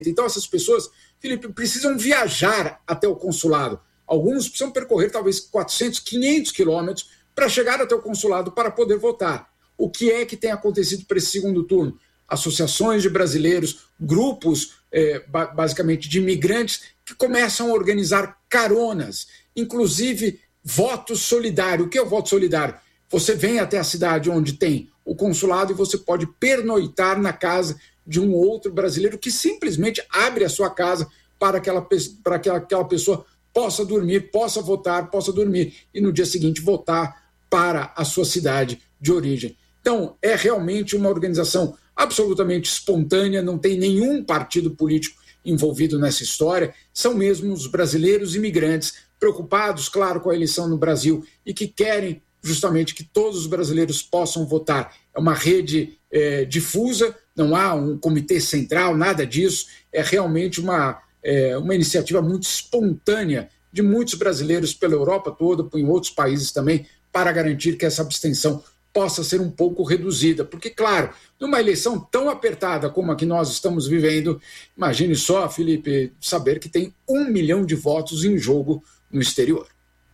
Então essas pessoas, Felipe, precisam viajar até o consulado. Alguns precisam percorrer talvez 400, 500 quilômetros para chegar até o consulado para poder votar. O que é que tem acontecido para esse segundo turno? Associações de brasileiros, grupos basicamente de imigrantes que começam a organizar caronas, inclusive voto solidário. O que é o voto solidário? Você vem até a cidade onde tem o consulado e você pode pernoitar na casa de um outro brasileiro que simplesmente abre a sua casa para que aquela pessoa possa dormir, possa votar, possa dormir e no dia seguinte votar para a sua cidade de origem. Então, é realmente uma organização absolutamente espontânea, não tem nenhum partido político envolvido nessa história, são mesmo os brasileiros imigrantes preocupados, claro, com a eleição no Brasil e que querem justamente que todos os brasileiros possam votar. É uma rede difusa, não há um comitê central, nada disso, é realmente uma iniciativa muito espontânea de muitos brasileiros pela Europa toda, em outros países também, para garantir que essa abstenção possa ser um pouco reduzida. Porque, claro, numa eleição tão apertada como a que nós estamos vivendo, imagine só, Felipe, saber que tem 1 milhão de votos em jogo no exterior.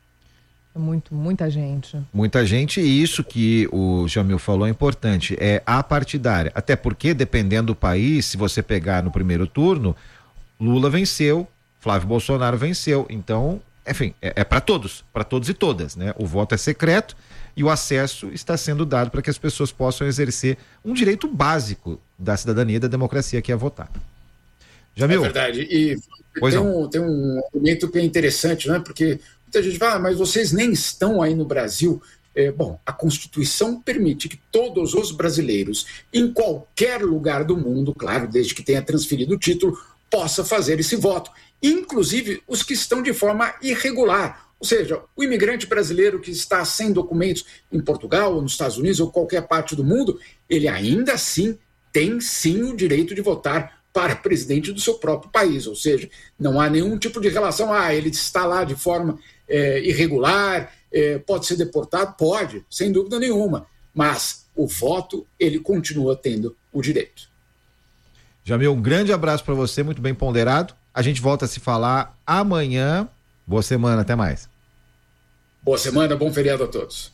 Muita gente. Muita gente, e isso que o Jamil falou é importante, é apartidária. Até porque, dependendo do país, se você pegar no primeiro turno, Lula venceu, Flávio Bolsonaro venceu. Então, enfim, é para todos e todas, né? O voto é secreto e o acesso está sendo dado para que as pessoas possam exercer um direito básico da cidadania e da democracia, que é votar. Jamil? É verdade. E tem um elemento que é interessante, né? Porque muita gente fala, mas vocês nem estão aí no Brasil. Bom, a Constituição permite que todos os brasileiros, em qualquer lugar do mundo, claro, desde que tenha transferido o título, possa fazer esse voto, inclusive os que estão de forma irregular. Ou seja, o imigrante brasileiro que está sem documentos em Portugal, ou nos Estados Unidos, ou qualquer parte do mundo, ele ainda assim tem sim o direito de votar para presidente do seu próprio país. Ou seja, não há nenhum tipo de relação, ele está lá de forma irregular, pode ser deportado? Pode, sem dúvida nenhuma, mas o voto, ele continua tendo o direito. Jamil, um grande abraço para você, muito bem ponderado. A gente volta a se falar amanhã. Boa semana, até mais. Boa semana, bom feriado a todos.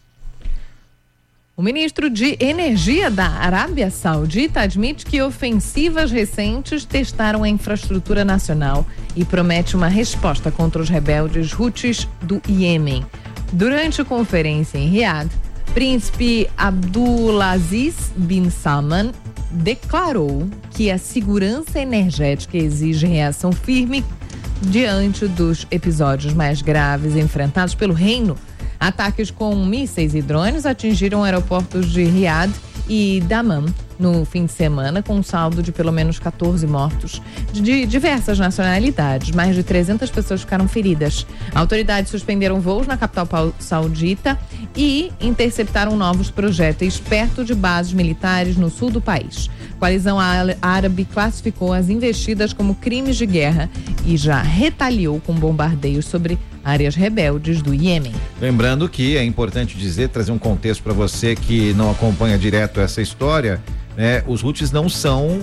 O ministro de Energia da Arábia Saudita admite que ofensivas recentes testaram a infraestrutura nacional e promete uma resposta contra os rebeldes Houthis do Iêmen. Durante conferência em Riad, Príncipe Abdulaziz bin Salman declarou que a segurança energética exige reação firme diante dos episódios mais graves enfrentados pelo reino. Ataques com mísseis e drones atingiram aeroportos de Riad e Dammam no fim de semana, com um saldo de pelo menos 14 mortos de diversas nacionalidades. Mais de 300 pessoas ficaram feridas. Autoridades suspenderam voos na capital saudita e interceptaram novos projéteis perto de bases militares no sul do país. A coalizão árabe classificou as investidas como crimes de guerra e já retaliou com bombardeios sobre áreas rebeldes do Iêmen. Lembrando que é importante trazer um contexto para você que não acompanha direto essa história, né? Os Houthis não são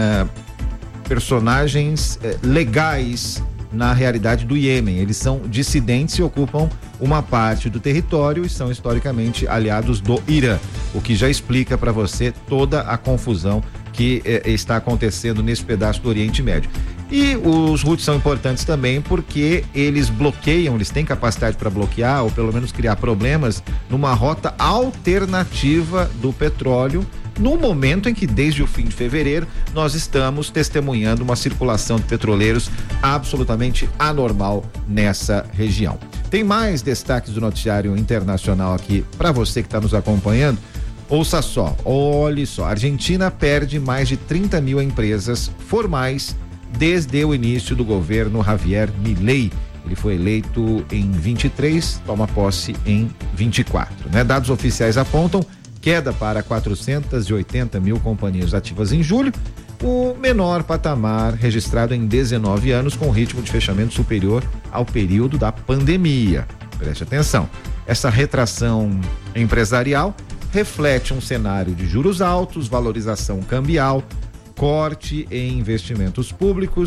personagens legais na realidade do Iêmen. Eles são dissidentes e ocupam uma parte do território e são historicamente aliados do Irã, o que já explica para você toda a confusão que está acontecendo nesse pedaço do Oriente Médio. E os Houthis são importantes também porque eles têm capacidade para bloquear ou pelo menos criar problemas numa rota alternativa do petróleo, no momento em que desde o fim de fevereiro nós estamos testemunhando uma circulação de petroleiros absolutamente anormal nessa região. Tem mais destaques do noticiário internacional aqui para você que está nos acompanhando. Ouça só, olhe só, a Argentina perde mais de 30 mil empresas formais desde o início do governo Javier Milei. Ele foi eleito em 23, toma posse em 24, né? Dados oficiais apontam queda para 480 mil companhias ativas em julho, o menor patamar registrado em 19 anos, com ritmo de fechamento superior ao período da pandemia. Preste atenção, essa retração empresarial reflete um cenário de juros altos, valorização cambial, corte em investimentos públicos